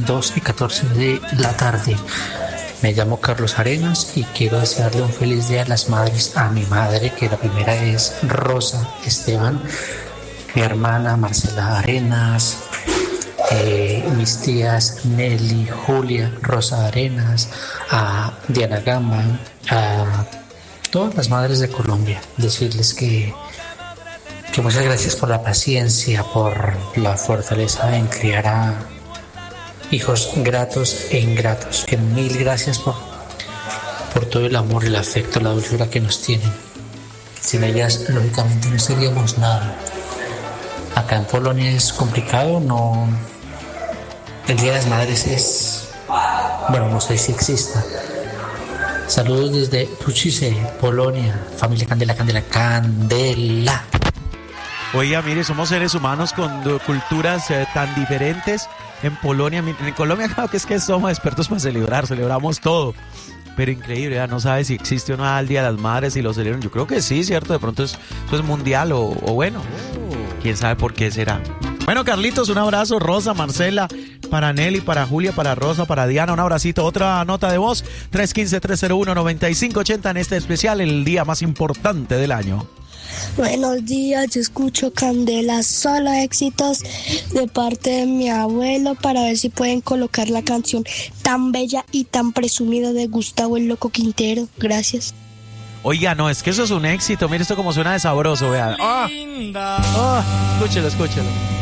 2 y 14 de la tarde. Me llamo Carlos Arenas y quiero desearle un feliz Día de las Madres a mi madre, que la primera es Rosa Esteban, mi hermana Marcela Arenas, mis tías Nelly, Julia, Rosa Arenas, a Diana Gama, a todas las madres de Colombia. Decirles que muchas gracias por la paciencia, por la fortaleza en criar a hijos gratos e ingratos. Que mil gracias por todo el amor, el afecto, la dulzura que nos tienen. Sin ellas, lógicamente, no seríamos nada. Acá en Polonia es complicado, no. El Día de las Madres es, bueno, no sé si exista. Saludos desde Tuchice, Polonia. Familia Candela, Candela, Candela. Oiga, mire, somos seres humanos con culturas tan diferentes. En Polonia, en Colombia, claro que somos expertos para celebrar, celebramos todo. Pero increíble, ya no sabe si existe o no el Día de las Madres y lo celebran. Yo creo que sí, ¿cierto? De pronto es mundial o bueno, quién sabe por qué será. Bueno, Carlitos, un abrazo. Rosa, Marcela, para Nelly, para Julia, para Rosa, para Diana, un abracito. Otra nota de voz, 315-301-9580 en este especial, el día más importante del año. Buenos días, yo escucho Candela, solo éxitos de parte de mi abuelo para ver si pueden colocar la canción tan bella y tan presumida de Gustavo el Loco Quintero. Gracias. Oiga, no, es que eso es un éxito. Mire esto como suena de sabroso, vean. ¡Ah! ¡Ah! Escúchelo, escúchelo.